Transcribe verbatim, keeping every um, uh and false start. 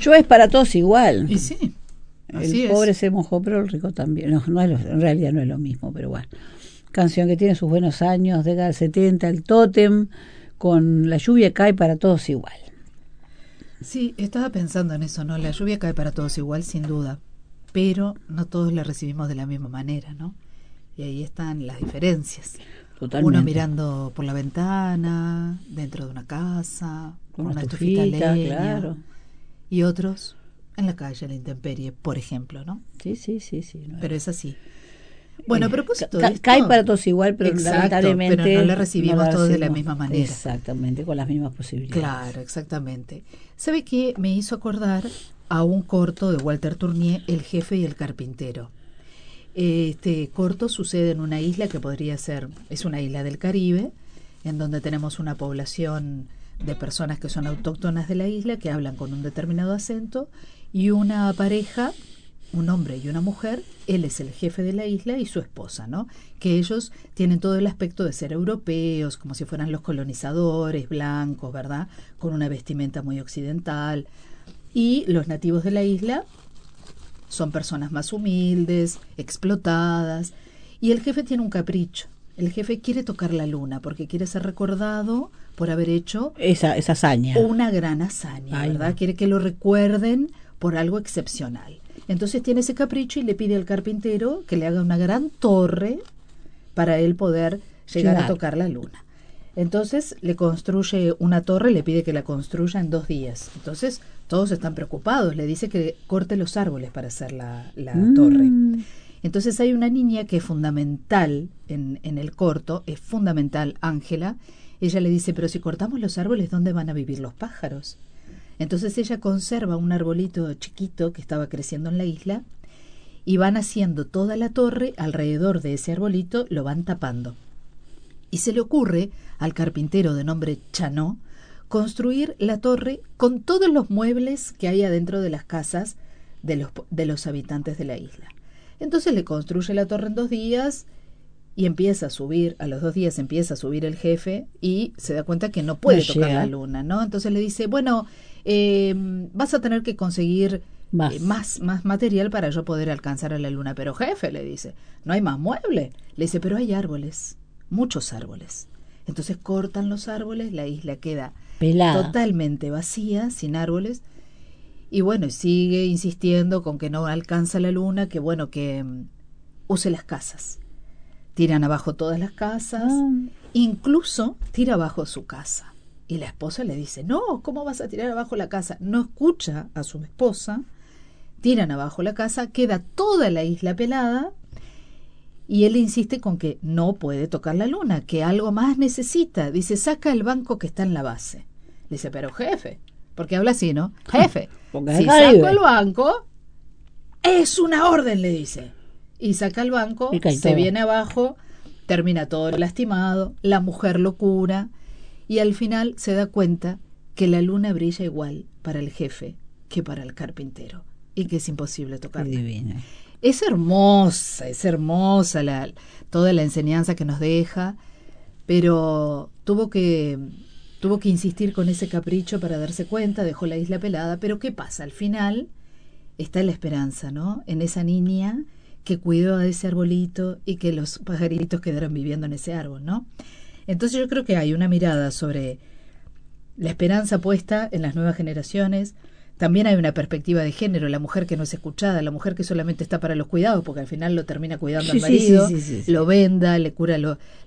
Llueve para todos igual. Y sí, así el es. pobre se mojó, pero el rico también. No, no es lo, en realidad no es lo mismo, pero bueno. Canción que tiene sus buenos años, década del setenta, el tótem, con la lluvia cae para todos igual. Sí, estaba pensando en eso, ¿no? La lluvia cae para todos igual, sin duda, pero no todos la recibimos de la misma manera, ¿no? Y ahí están las diferencias. Totalmente. Uno mirando por la ventana, dentro de una casa, con una, una estufita, estufita leña, claro. Y otros en la calle, en la intemperie, por ejemplo, ¿no? Sí, sí, sí, sí. No pero es así. Bueno, a propósito Ca- de esto, cae para todos igual, pero exacto, lamentablemente pero no la recibimos no la todos de recibimos, la misma manera. Exactamente, con las mismas posibilidades. Claro, exactamente. ¿Sabe qué? Me hizo acordar a un corto de Walter Tournier, El jefe y el carpintero. Este corto sucede en una isla que podría ser, es una isla del Caribe, en donde tenemos una población de personas que son autóctonas de la isla, que hablan con un determinado acento, y una pareja, un hombre y una mujer, él es el jefe de la isla y su esposa, ¿no? Que ellos tienen todo el aspecto de ser europeos, como si fueran los colonizadores, blancos, ¿verdad? Con una vestimenta muy occidental. Y los nativos de la isla son personas más humildes, explotadas, y el jefe tiene un capricho. El jefe quiere tocar la luna porque quiere ser recordado por haber hecho esa, esa hazaña. Una gran hazaña, Ay, ¿verdad? no. Quiere que lo recuerden por algo excepcional. Entonces tiene ese capricho y le pide al carpintero que le haga una gran torre para él poder llegar Llegar. a tocar la luna. Entonces le construye una torre, le pide que la construya en dos días. Entonces todos están preocupados, le dice que corte los árboles para hacer la, la Mm. torre. Entonces hay una niña que es fundamental en, en el corto, es fundamental, Ángela. Ella le dice, pero si cortamos los árboles, ¿dónde van a vivir los pájaros? Entonces ella conserva un arbolito chiquito que estaba creciendo en la isla y van haciendo toda la torre alrededor de ese arbolito, lo van tapando. Y se le ocurre al carpintero de nombre Chanot construir la torre con todos los muebles que hay adentro de las casas de los, de los habitantes de la isla. Entonces le construye la torre en dos días y empieza a subir, a los dos días empieza a subir el jefe y se da cuenta que no puede No tocar llega. la luna, ¿no? Entonces le dice, bueno, eh, vas a tener que conseguir Más. eh, más, más material para yo poder alcanzar a la luna. Pero jefe, le dice, no hay más mueble. Le dice, pero hay árboles, muchos árboles. Entonces cortan los árboles, la isla queda Pelada. totalmente vacía, sin árboles. Y bueno, sigue insistiendo con que no alcanza la luna, que bueno, que um, use las casas. Tiran abajo todas las casas, Ah. incluso tira abajo su casa. Y la esposa le dice, no, ¿cómo vas a tirar abajo la casa? No escucha a su esposa, tiran abajo la casa, queda toda la isla pelada, y él insiste con que no puede tocar la luna, que algo más necesita. Dice, saca el banco que está en la base. Dice, pero jefe, porque habla así, ¿no? Jefe, Porque si es Caribe. saco el banco, es una orden, le dice. Y saca el banco, Y cae se todo. viene abajo, termina todo lastimado, la mujer lo cura, y al final se da cuenta que la luna brilla igual para el jefe que para el carpintero, y que es imposible Qué tocarla. divina. Es hermosa, es hermosa la, toda la enseñanza que nos deja, pero tuvo que, tuvo que insistir con ese capricho para darse cuenta, dejó la isla pelada, pero ¿qué pasa? Al final está la esperanza, ¿no? En esa niña que cuidó a ese arbolito y que los pajaritos quedaron viviendo en ese árbol, ¿no? Entonces yo creo que hay una mirada sobre la esperanza puesta en las nuevas generaciones. También hay una perspectiva de género, la mujer que no es escuchada, la mujer que solamente está para los cuidados, porque al final lo termina cuidando Sí, al sí, marido, sí, sí, sí, sí. lo venda, le cura lo,